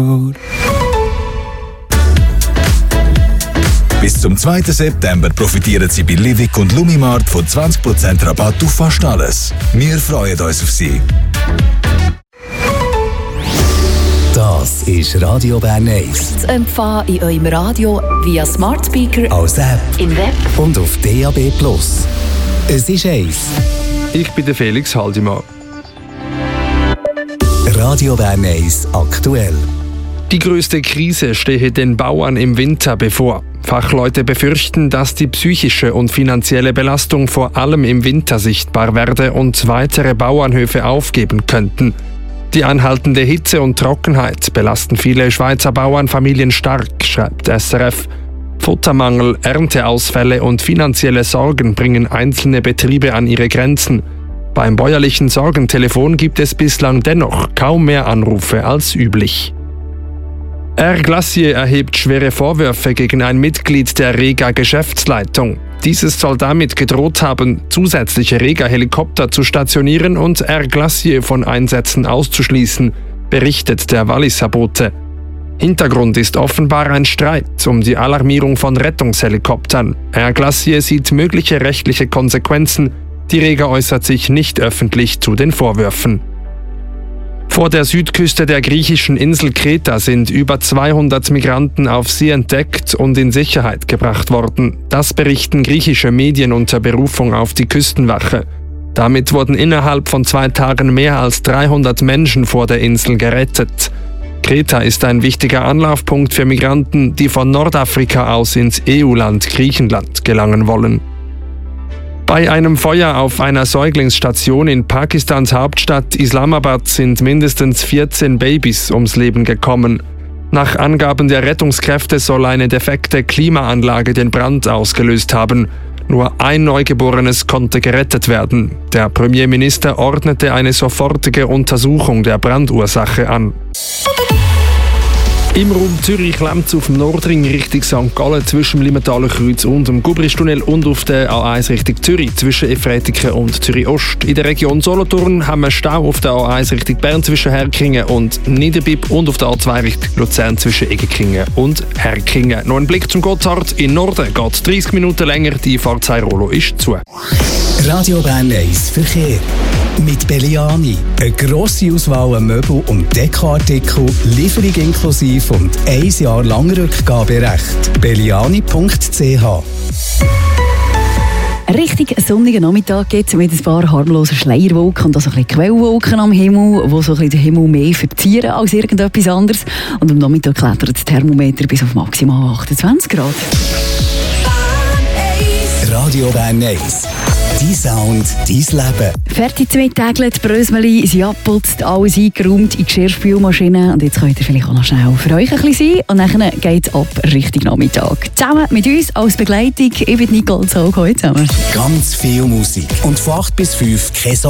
Bis zum 2. September profitieren Sie bei Livik und Lumimart von 20% Rabatt auf fast alles. Wir freuen uns auf Sie. Das ist Radio Bern 1. Zu empfangen in eurem Radio via Smart Speaker, Als App im Web und auf DAB+. Es ist 1. Ich bin der Felix Haldimann. Radio Bern 1 aktuell. Die größte Krise stehe den Bauern im Winter bevor. Fachleute befürchten, dass die psychische und finanzielle Belastung vor allem im Winter sichtbar werde und weitere Bauernhöfe aufgeben könnten. Die anhaltende Hitze und Trockenheit belasten viele Schweizer Bauernfamilien stark, schreibt SRF. Futtermangel, Ernteausfälle und finanzielle Sorgen bringen einzelne Betriebe an ihre Grenzen. Beim bäuerlichen Sorgentelefon gibt es bislang dennoch kaum mehr Anrufe als üblich. Air Glacier erhebt schwere Vorwürfe gegen ein Mitglied der Rega-Geschäftsleitung. Dieses soll damit gedroht haben, zusätzliche Rega-Helikopter zu stationieren und Air Glacier von Einsätzen auszuschließen, berichtet der Walliser Bote. Hintergrund ist offenbar ein Streit um die Alarmierung von Rettungshelikoptern. Air Glacier sieht mögliche rechtliche Konsequenzen. Die Rega äußert sich nicht öffentlich zu den Vorwürfen. Vor der Südküste der griechischen Insel Kreta sind über 200 Migranten auf See entdeckt und in Sicherheit gebracht worden. Das berichten griechische Medien unter Berufung auf die Küstenwache. Damit wurden innerhalb von 2 Tagen mehr als 300 Menschen vor der Insel gerettet. Kreta ist ein wichtiger Anlaufpunkt für Migranten, die von Nordafrika aus ins EU-Land Griechenland gelangen wollen. Bei einem Feuer auf einer Säuglingsstation in Pakistans Hauptstadt Islamabad sind mindestens 14 Babys ums Leben gekommen. Nach Angaben der Rettungskräfte soll eine defekte Klimaanlage den Brand ausgelöst haben. Nur ein Neugeborenes konnte gerettet werden. Der Premierminister ordnete eine sofortige Untersuchung der Brandursache an. Im Raum Zürich klemmt es auf dem Nordring Richtung St. Gallen zwischen dem Limentaler Kreuz und dem Gubristunnel und auf der A1 Richtung Zürich zwischen Efretiken und Zürich Ost. In der Region Solothurn haben wir Stau auf der A1 Richtung Bern zwischen Herkingen und Niederbipp und auf der A2 Richtung Luzern zwischen Egerkingen und Herkingen. Noch ein Blick zum Gotthard. In Norden geht es 30 Minuten länger, die Fahrzeirolo ist zu. Radio Bern 1 Verkehr. Mit Belliani. Eine grosse Auswahl an Möbel- und Dekoartikel, Lieferung inklusive und 1 Jahr lang Rückgaberecht. Belliani.ch. richtig sonnigen Nachmittag gibt es mit ein paar harmlosen Schleierwolken und also ein bisschen Quellwolken am Himmel, die so ein bisschen den Himmel mehr verzieren als irgendetwas anderes. Und am Nachmittag klettert das Thermometer bis auf maximal 28 Grad. Radio Bern 1. Dein Sound, dein Leben. Fertig zumittegelt, Brösmeli, sie abputzt, alles eingeräumt in die Geschirrspülmaschine. Und jetzt könnt ihr vielleicht auch noch schnell für euch ein bisschen sein. Und dann geht es ab Richtung Nachmittag. Zusammen mit uns als Begleitung, ich bin Nicole Zog, heute zusammen. Ganz viel Musik. Und von 8 bis 5 kein